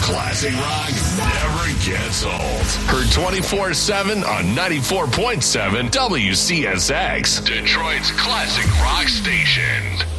Classic rock never gets old. Heard 24/7 on 94.7 WCSX, Detroit's classic rock station.